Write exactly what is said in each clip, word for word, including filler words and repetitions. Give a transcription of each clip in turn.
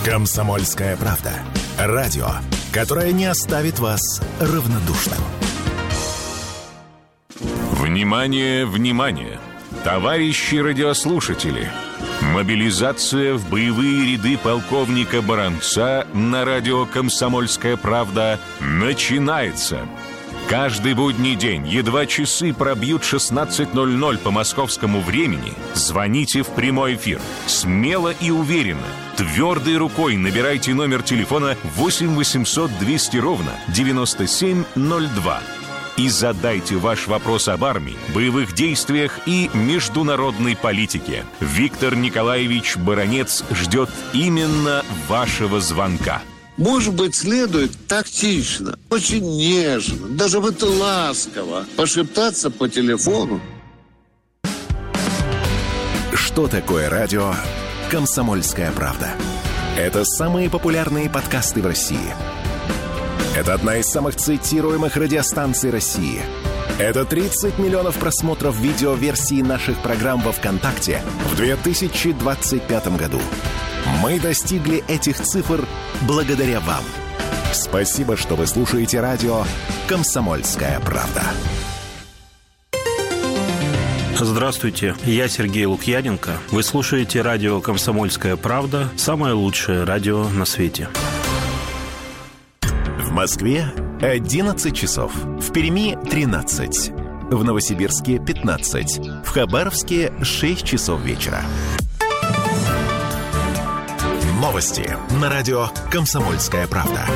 «Комсомольская правда». Радио, которое не оставит вас равнодушным. Внимание, внимание! Товарищи радиослушатели! Мобилизация в боевые ряды полковника Баранца на радио «Комсомольская правда» начинается. Каждый будний день, едва часы пробьют шестнадцать ноль ноль по московскому времени, звоните в прямой эфир. Смело и уверенно, твердой рукой набирайте номер телефона восемь восемьсот двести ровно девяносто семь ноль два и задайте ваш вопрос об армии, боевых действиях и международной политике. Виктор Николаевич Баранец ждет именно вашего звонка. Может быть, следует тактично, очень нежно, даже вот ласково пошептаться по телефону. Что такое радио «Комсомольская правда»? Это самые популярные подкасты в России. Это одна из самых цитируемых радиостанций России. Это тридцать миллионов просмотров видеоверсии наших программ во ВКонтакте в две тысячи двадцать пятом году. Мы достигли этих цифр благодаря вам. Спасибо, что вы слушаете радио «Комсомольская правда». Здравствуйте, я Сергей Лукьяненко. Вы слушаете радио «Комсомольская правда», самое лучшее радио на свете. В Москве одиннадцать часов, в Перми тринадцать, в Новосибирске пятнадцать, в Хабаровске шесть часов вечера. Новости на радио «Комсомольская правда».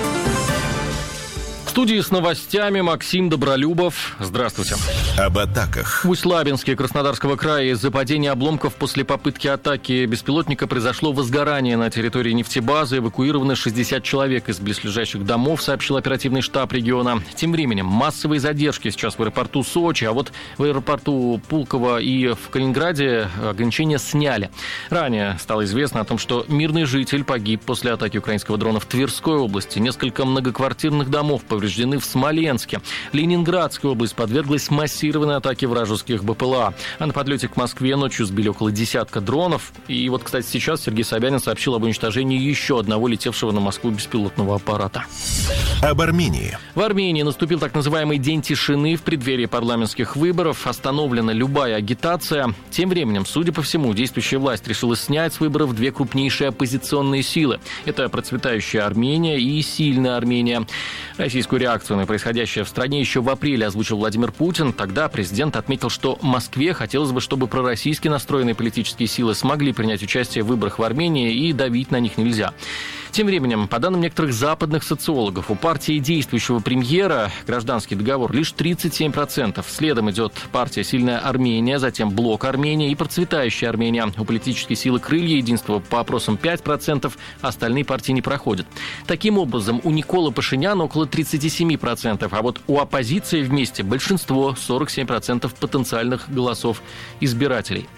В студии с новостями Максим Добролюбов. Здравствуйте. Об атаках. В Усть-Лабинске Краснодарского края из-за падения обломков после попытки атаки беспилотника произошло возгорание на территории нефтебазы. Эвакуированы шестьдесят человек из близлежащих домов, сообщил оперативный штаб региона. Тем временем массовые задержки сейчас в аэропорту Сочи, а вот в аэропорту Пулково и в Калининграде ограничения сняли. Ранее стало известно о том, что мирный житель погиб после атаки украинского дрона в Тверской области. Несколько многоквартирных домов повреждены в Смоленске. Ленинградская область подверглась массированной атаке вражеских БПЛА. А на подлете к Москве ночью сбили около десятка дронов. И вот, кстати, сейчас Сергей Собянин сообщил об уничтожении еще одного летевшего на Москву беспилотного аппарата. Об Армении. В Армении наступил так называемый день тишины в преддверии парламентских выборов. Остановлена любая агитация. Тем временем, судя по всему, действующая власть решила снять с выборов две крупнейшие оппозиционные силы. Это процветающая Армения и сильная Армения. Российскую реакцию на происходящее в стране еще в апреле озвучил Владимир Путин. Тогда президент отметил, что Москве хотелось бы, чтобы пророссийски настроенные политические силы смогли принять участие в выборах в Армении, и давить на них нельзя. Тем временем, по данным некоторых западных социологов, у партии действующего премьера гражданский договор лишь тридцать семь процентов. Следом идет партия «Сильная Армения», затем «Блок Армения» и «Процветающая Армения». У политической силы «Крылья единства» по опросам пять процентов, остальные партии не проходят. Таким образом, у Николы Пашиняна около тридцать семь процентов, а вот у оппозиции вместе большинство, сорок семь процентов потенциальных голосов избирателей.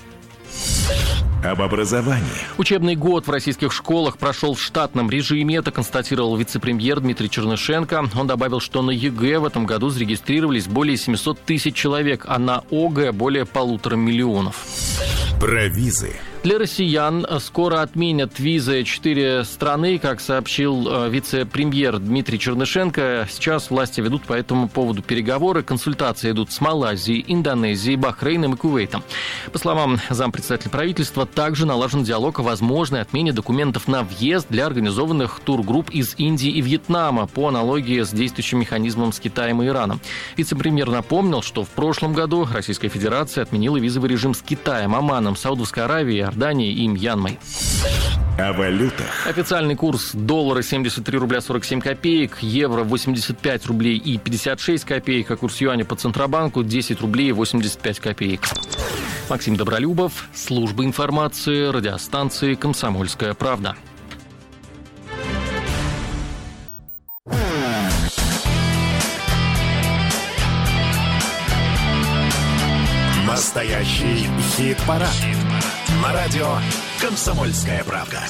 Об образовании. Учебный год в российских школах прошел в штатном режиме. Это констатировал вице-премьер Дмитрий Чернышенко. Он добавил, что на ЕГЭ в этом году зарегистрировались более семьсот тысяч человек, а на ОГЭ более полутора миллионов. Про визы. Для россиян скоро отменят визы четыре страны, как сообщил вице-премьер Дмитрий Чернышенко. Сейчас власти ведут по этому поводу переговоры. Консультации идут с Малайзией, Индонезией, Бахрейном и Кувейтом. По словам зампредседателя правительства, также налажен диалог о возможной отмене документов на въезд для организованных тургрупп из Индии и Вьетнама по аналогии с действующим механизмом с Китаем и Ираном. Вице-премьер напомнил, что в прошлом году Российская Федерация отменила визовый режим с Китаем, Оманом, Саудовской Аравией, Иорданией и Мьянмой. О валютах. Официальный курс доллара семьдесят три рубля сорок семь копеек, евро восемьдесят пять рублей и пятьдесят шесть копеек, а курс юаня по Центробанку десять рублей восемьдесят пять копеек. Максим Добролюбов, служба информации, радиостанции «Комсомольская правда». Настоящий хит-парад. На радио «Комсомольская правда».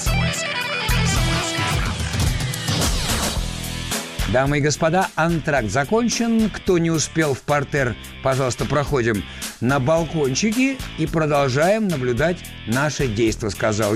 Дамы и господа, антракт закончен. Кто не успел в партер, пожалуйста, проходим на балкончики и продолжаем наблюдать наше действо, сказал